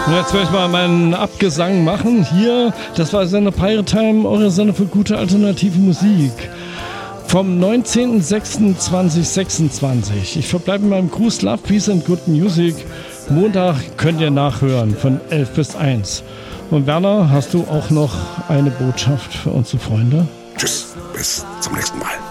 Und jetzt werde ich mal meinen Abgesang machen. Hier, das war Sender Pirate Time, eure Sender für gute alternative Musik. Vom 19.06.2026. Ich verbleibe in meinem Gruß Love, Peace and Good Music. Montag könnt ihr nachhören von 11 bis 1. Und Werner, hast du auch noch eine Botschaft für unsere Freunde? Tschüss, bis zum nächsten Mal.